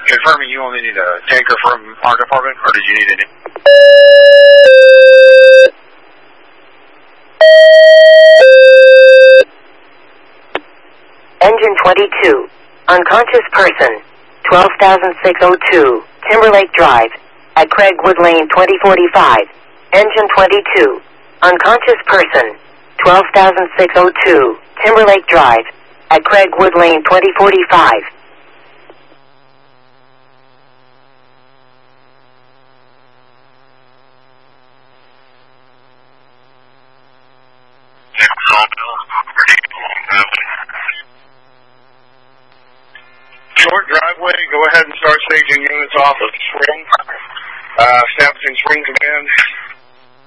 Confirming you only need a tanker from our department, or did you need any? Engine 22. Unconscious person. 12,602. Timberlake Drive. At Craigwood Lane 2045. Engine 22. Unconscious person. 12,602. Timberlake Drive. At Craigwood Lane 2045. Short driveway, go ahead and start staging units off of Spring. Establishing Spring Command.